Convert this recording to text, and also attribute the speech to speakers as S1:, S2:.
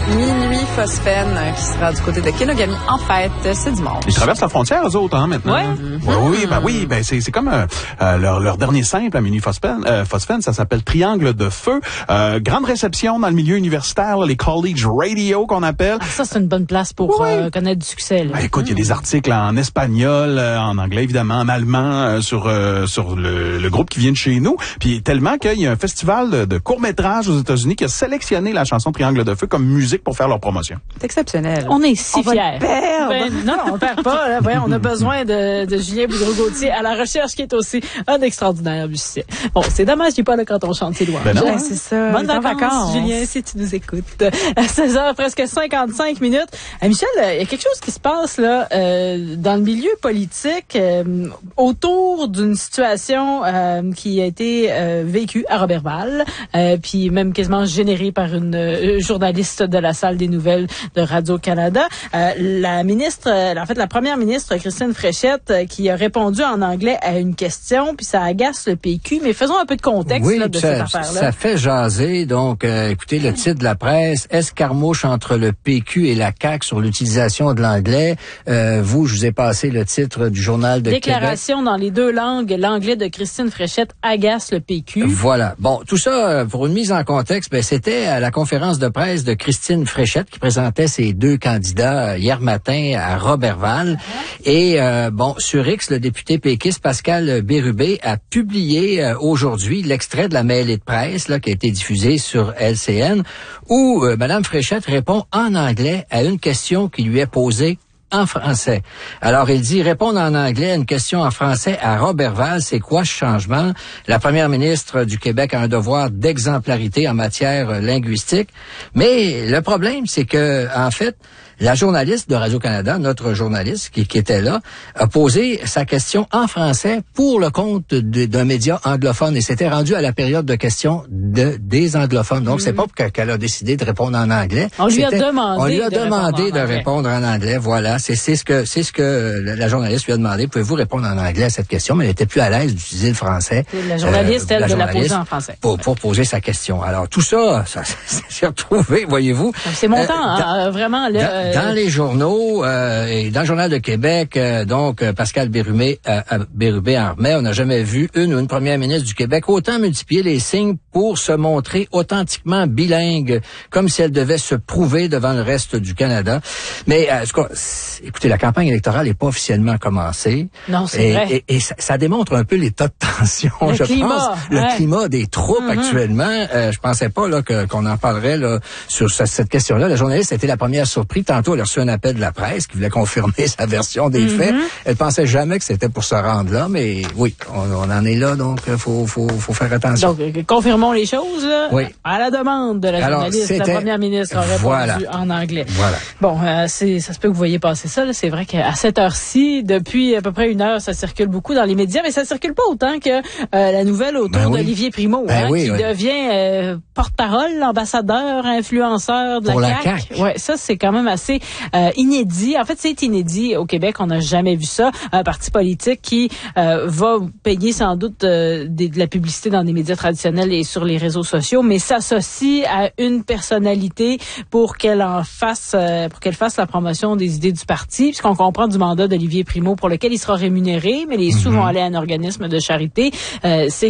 S1: Minuit Phosphène qui sera du côté de Kenogami en fête ce dimanche.
S2: Ils traversent la frontière, eux autres, maintenant. Oui, c'est comme leur dernier simple à Minuit Phosphène, ça s'appelle Triangle de Feu. Grande réception dans le milieu universitaire, là, les college radio qu'on appelle.
S3: Ah, ça, c'est une bonne place pour connaître du succès. Là.
S2: Écoute, il y a des articles en espagnol, en anglais évidemment, en allemand, sur le groupe qui vient de chez nous. Puis tellement qu'il y a un festival de courts-métrages aux États-Unis qui a sélectionné la chanson Triangle de Feu comme musique pour faire leur promotion.
S1: C'est exceptionnel.
S3: On est si fiers.
S1: On va le perdre.
S3: Non, on ne perd pas. Là. Voyons, on a besoin de Julien Boudreau-Gauthier à la recherche, qui est aussi un extraordinaire musicien. Bon, c'est dommage qu'il n'est pas là quand on chante ses doigts.
S2: Non.
S1: C'est ça.
S3: Bonnes vacances, Julien, si tu nous écoutes. À 16h, presque 55 minutes. Michel, il y a quelque chose qui se passe là dans le milieu politique autour d'une situation qui a été vécue à Roberval, puis même quasiment générée par une journaliste de la salle des nouvelles de Radio-Canada. La première ministre, Christine Fréchette, qui a répondu en anglais à une question, puis ça agace le PQ. Mais faisons un peu de contexte de cette affaire-là.
S4: Ça fait jaser. Donc, écoutez, le titre de la presse, escarmouche entre le PQ et la CAQ sur l'utilisation de l'anglais. Je vous ai passé le titre du journal de
S3: Déclaration
S4: Québec.
S3: Dans les deux langues, l'anglais de Christine Fréchette agace le PQ.
S4: Voilà. Bon, tout ça, pour une mise en contexte, c'était à la conférence de presse de Christine Fréchette qui présentait ses deux candidats hier matin à Roberval. Et sur X, le député péquiste Pascal Bérubé a publié aujourd'hui l'extrait de la mêlée de presse là qui a été diffusée sur LCN où Madame Fréchette répond en anglais à une question qui lui est posée en français. Alors, il dit, répondre en anglais à une question en français à Roberval, c'est quoi ce changement? La première ministre du Québec a un devoir d'exemplarité en matière linguistique. Mais le problème, c'est que, en fait, la journaliste de Radio-Canada, notre journaliste qui était là, a posé sa question en français pour le compte d'un média anglophone et s'était rendu à la période de questions des anglophones. Donc, c'est pas qu'elle a décidé de répondre en anglais.
S3: On lui a demandé
S4: de répondre en anglais. Voilà. C'est ce que la journaliste lui a demandé. Pouvez-vous répondre en anglais à cette question? Mais elle était plus à l'aise d'utiliser le français.
S3: La journaliste, elle, de la poser en français.
S4: Pour poser sa question. Alors, tout ça s'est retrouvé, voyez-vous.
S3: C'est montant, vraiment, là.
S4: Dans les journaux et dans le Journal de Québec, Pascal Bérubé en remet. On n'a jamais vu une première ministre du Québec autant multiplier les signes pour se montrer authentiquement bilingue, comme si elle devait se prouver devant le reste du Canada. Mais écoutez, la campagne électorale n'est pas officiellement commencée.
S3: Non, c'est vrai.
S4: Et ça démontre un peu l'état de tension, je pense. Le climat des troupes actuellement. Je pensais pas là qu'on en parlerait là sur cette question-là. La journaliste a été la première surprise. Tantôt, elle a reçu un appel de la presse qui voulait confirmer sa version des faits. Elle pensait jamais que c'était pour se rendre là, mais oui, on en est là, donc faut faire attention.
S3: Donc, confirmons les choses.
S4: Oui.
S3: À la demande de la journaliste, la première ministre a répondu en anglais.
S4: Voilà.
S3: Bon, ça se peut que vous voyez passer ça. Là. C'est vrai qu'à cette heure-ci, depuis à peu près une heure, ça circule beaucoup dans les médias, mais ça circule pas autant que la nouvelle autour d'Olivier Primo, qui devient porte-parole, ambassadeur, influenceur de la CAQ. Ouais, ça c'est quand même assez inédit. En fait, c'est inédit au Québec. On n'a jamais vu ça. Un parti politique qui va payer sans doute de la publicité dans des médias traditionnels et sur les réseaux sociaux, mais s'associe à une personnalité pour qu'elle fasse la promotion des idées du parti, puisqu'on comprend du mandat d'Olivier Primo pour lequel il sera rémunéré, mais les sous vont aller à un organisme de charité. C'est